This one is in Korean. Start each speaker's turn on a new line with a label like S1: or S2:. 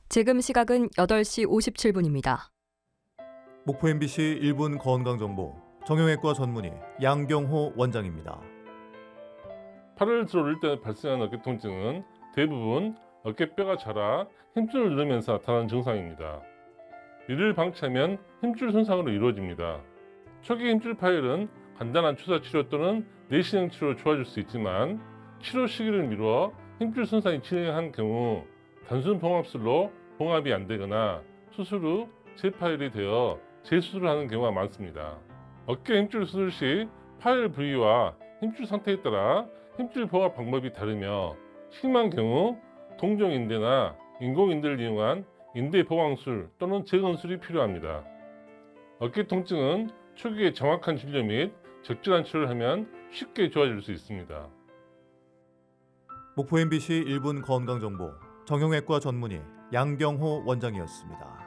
S1: 지금 시각은 8시 57분입니다.
S2: 목포 MBC 1분 건강정보 정형외과 전문의 양경호 원장입니다.
S3: 8월 들어올 때 발생하는 어깨 통증은 대부분 어깨뼈가 자라 힘줄을 누르면서 나타나는 증상입니다. 이를 방치하면 힘줄 손상으로 이루어집니다. 초기 힘줄 파열은 간단한 주사 치료 또는 내시경 치료로 좋아질 수 있지만 치료 시기를 미루어 힘줄 손상이 진행한 경우 단순 봉합술로 봉합이 안 되거나 수술 후 재파열이 되어 재수술을 하는 경우가 많습니다. 어깨 힘줄 수술 시 파열 부위와 힘줄 상태에 따라 힘줄 봉합 방법이 다르며 심한 경우 동종인대나 인공인대를 이용한 인대 보강술 또는 재건술이 필요합니다. 어깨 통증은 초기에 정확한 진료 및 적절한 치료를 하면 쉽게 좋아질 수 있습니다.
S2: 목포 MBC 1분 건강정보 정형외과 전문의 양경호 원장이었습니다.